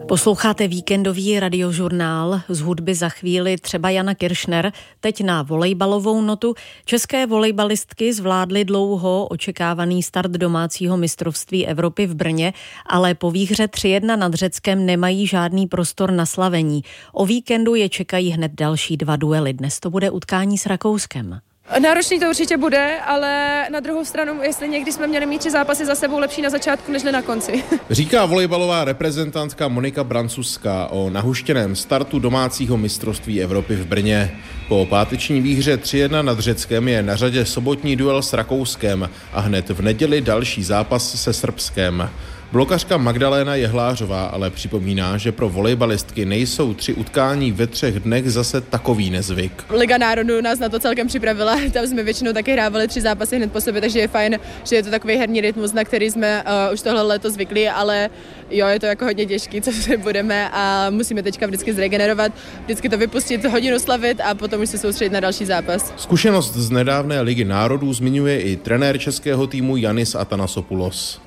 Posloucháte víkendový radiožurnál, z hudby za chvíli třeba Jana Kiršner, teď na volejbalovou notu. České volejbalistky zvládly dlouho očekávaný start domácího mistrovství Evropy v Brně, ale po výhře 3-1 nad Řeckem nemají žádný prostor na slavení. O víkendu je čekají hned další 2 duely. Dnes to bude utkání s Rakouskem. Náročný to určitě bude, ale na druhou stranu, jestli někdy jsme měli mít 3 zápasy za sebou, lepší na začátku, než na konci. Říká volejbalová reprezentantka Monika Brancuská o nahuštěném startu domácího mistrovství Evropy v Brně. Po páteční výhře 3-1 nad Řeckem je na řadě sobotní duel s Rakouskem a hned v neděli další zápas se Srbskem. Blokařka Magdaléna Jehlářová ale připomíná, že pro volejbalistky nejsou 3 utkání ve 3 dnech zase takový nezvyk. Liga národů nás na to celkem připravila, tam jsme většinou taky hrávali 3 zápasy hned po sobě, takže je fajn, že je to takový herní rytmus, na který jsme už tohle léto zvyklí, ale jo, je to jako hodně těžký, co se budeme a musíme teďka vždycky zregenerovat, vždycky to vypustit, hodinu slavit a potom už se soustředit na další zápas. Zkušenost z nedávné Ligy národů zmiňuje i trenér českého týmu Yannis Athanasopoulos.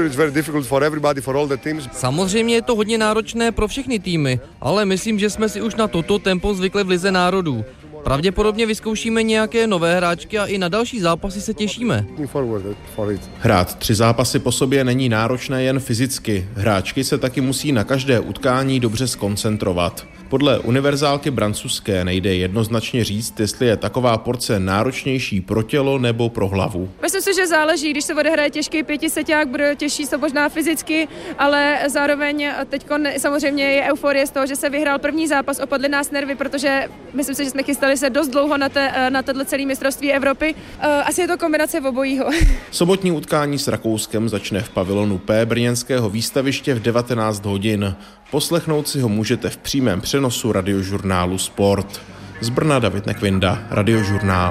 Samozřejmě je to hodně náročné pro všechny týmy, ale myslím, že jsme si už na toto tempo zvykli v Lize národů. Pravděpodobně vyzkoušíme nějaké nové hráčky a i na další zápasy se těšíme. Hrát 3 zápasy po sobě není náročné jen fyzicky. Hráčky se taky musí na každé utkání dobře zkoncentrovat. Podle univerzálky Brancuzské nejde jednoznačně říct, jestli je taková porce náročnější pro tělo nebo pro hlavu. Myslím si, že záleží, když se odehraje těžký 5seťák, bude těžší se možná fyzicky, ale zároveň teď samozřejmě je euforie z toho, že se vyhrál první zápas, opadly nás nervy, protože myslím si, že jsme chystali se dost dlouho na tohle celé mistrovství Evropy. Asi je to kombinace obojího. Sobotní utkání s Rakouskem začne v pavilonu P brněnského výstaviště v 19 hodin. Poslechnout si ho můžete v přímém přenosu radiožurnálu Sport. Z Brna David Nekvinda, Radiožurnál.